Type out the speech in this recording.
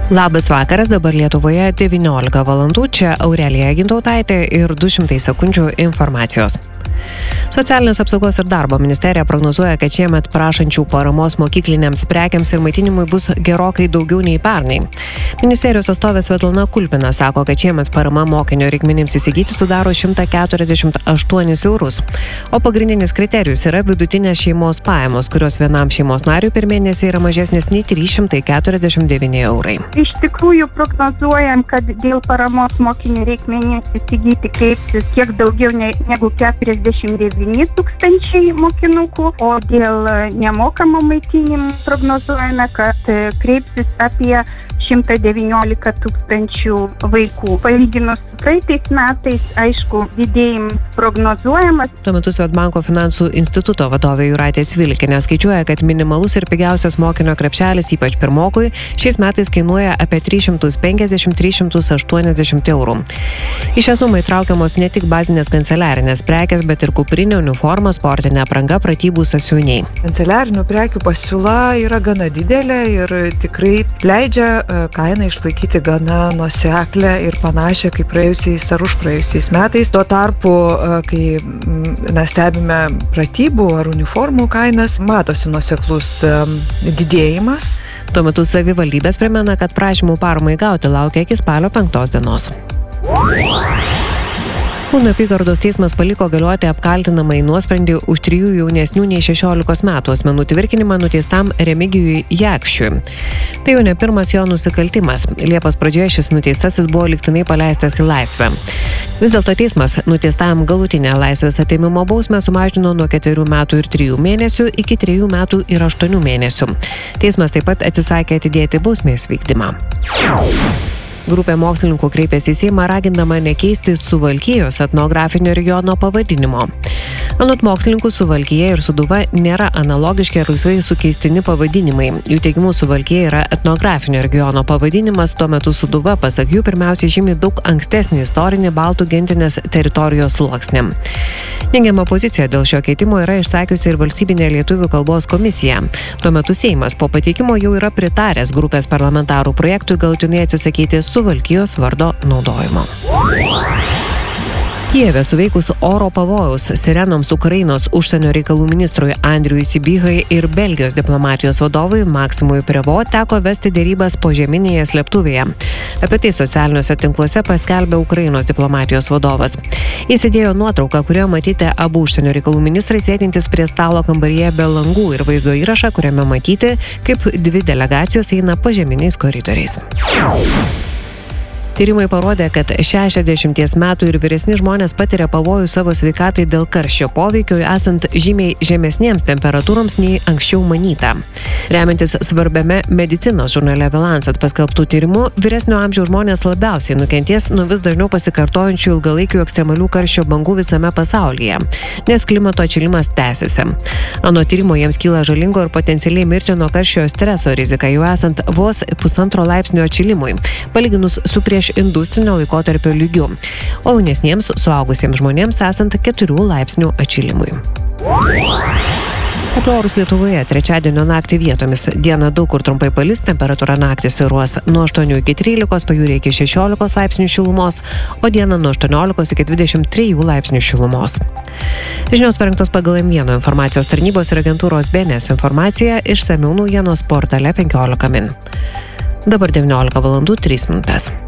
Labas vakaras, dabar Lietuvoje 19 valandų, čia Aurelija Gintautaitė ir 200 sekundžių informacijos. Socialinės apsaugos ir darbo ministerija prognozuoja, kad šiemet prašančių paramos mokykliniams prekiams ir maitinimui bus gerokai daugiau nei pernai. Ministerijos atstovė Svetlana Kulpina sako, kad šiemet parama mokinio reikmenims įsigyti sudaro 148 eurus, o pagrindinis kriterijus yra vidutinės šeimos pajamos, kurios vienam šeimos nariui per mėnesį yra mažesnės nei 349 eurai. Iš tikrųjų prognozuojam, kad dėl paramos mokinių reikmenims įsigyti kreipsis kiek daugiau negu 49 tūkstančiai mokinukų, o dėl nemokamo maitinimo prognozuojame, kad kreipsis apie 119 tūkstančių vaikų. Palyginus su praeitais metais, aišku, didėjimas prognozuojamas. Tuo metu Swedbanko finansų instituto vadovė Jūratė Cvilkienė skaičiuoja, kad minimalus ir pigiausias mokinio krepšelis, ypač pirmokui, šiais metais kainuoja apie 350–380 eurų. Į šią sumą įtraukiamos ne tik bazinės kanceliarinės prekės, bet ir kuprinė, uniforma, sportinė apranga, pratybų sąsiuviniai. Kanceliarinių prekių pasiūla yra gana didelė ir tikrai leidžia kainą išlaikyti gana nuoseklę ir panašią kaip praėjusiais ar užpraėjusiais metais. Tuo tarpu, kai stebime pratybų ar uniformų kainas, matosi nuoseklus didėjimas. Tuo metu savivaldybės primena, kad prašymų paramai gauti laukia iki spalio 5 dienos. Kauno apygardos teismas paliko galioti apkaltinamąjį nuosprendį už 3 jaunesnių nei 16 metų asmenų tvirkinimą nuteistam Remigijui Jakščiui. Tai jau ne pirmas jo nusikaltimas. Liepos pradžioje šis nuteistasis buvo lygtinai paleistas į laisvę. Vis dėlto teismas nuteistam galutinę laisvės atėmimo bausmę sumažino nuo 4 metų ir 3 mėnesių iki 3 metų ir 8 mėnesių. Teismas taip pat atsisakė atidėti bausmės vykdymą. Grupė mokslininkų kreipėsi į Seimą ragindama nekeisti Suvalkijos etnografinio regiono pavadinimo. Anot mokslininkų, Suvalkija ir Sūduva nėra analogiški ir laisvai sukeistini pavadinimai. Jų teigimu, Suvalkija yra etnografinio regiono pavadinimas, tuo metu Sūduva, pasak jų, pirmiausiai žymi daug ankstesnį istorinį baltų gentinės teritorijos sluoksnį. Neigiamą poziciją dėl šio keitimo yra išsakiusi ir Valstybinė lietuvių kalbos komisija. Tuo metu Seimas po pateikimo jau yra pritaręs grupės parlamentarų projektui galutinai atsisakyti Suvalkijos vardo naudojimo. Kijeve suveikus oro pavojaus sirenoms Ukrainos užsienio reikalų ministrui Andriui Sibihai ir Belgijos diplomatijos vadovui Maksimui Prevo teko vesti dėrybas požeminėje slėptuvėje. Apie tai socialiniuose tinkluose paskelbė Ukrainos diplomatijos vadovas. Jis įdėjo nuotrauką, kurioje matyti abu užsienio reikalų ministrai sėdintys prie stalo kambaryje be langų ir vaizdo įrašą, kuriame matyti, kaip 2 delegacijos eina požeminiais koridoriais. Tyrimai parodė, kad 60 metų ir vyresni žmonės patiria pavojų savo sveikatai dėl karščio poveikio esant žymiai žemesnėms temperatūroms nei anksčiau manyta. Remiantis svarbiame medicinos žurnale The Lancet paskelbtų tyrimų, vyresnio amžiaus žmonės labiausiai nukenties nuo vis dažniau pasikartojančių ilgalaikių ekstremalių karščio bangų visame pasaulyje, nes klimato atšilimas tęsiasi. Anot tyrimo jiems kyla žalingo ir potencialiai mirtino karščio streso rizika jau esant vos 1,5 laipsnio atšilimui, palyginus su prieš industrinio laikotarpio lygiu, o jaunesniems suaugusiems žmonėms esant 4 laipsnių atšilimui. Apie orus Lietuvoje trečiadienio naktį vietomis. Dieną daug kur trumpai palis, temperatūra naktį svyruos nuo 8 iki 13, pajūryje iki 16 laipsnių šilumos, o dieną nuo 18 iki 23 laipsnių šilumos. Žinios parengtos pagal M1 informacijos tarnybos ir agentūros BNS informacija, išsamiau naujienos portale 15 min. Dabar 19 valandų 3 minutės.